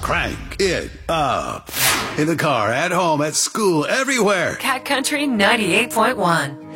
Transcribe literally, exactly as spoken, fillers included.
crank it up. In the car, at home, at school, everywhere. Cat Country ninety-eight point one.